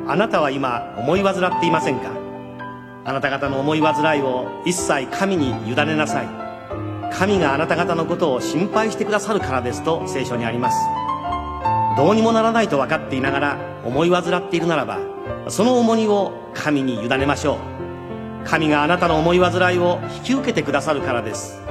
あなたは今思い患っていませんか？あなた方の思い煩いを一切神に委ねなさい。神があなた方のことを心配してくださるからですと聖書にあります。どうにもならないと分かっていながら思い煩っているならば、その重荷を神に委ねましょう。神があなたの思い煩いを引き受けてくださるからです。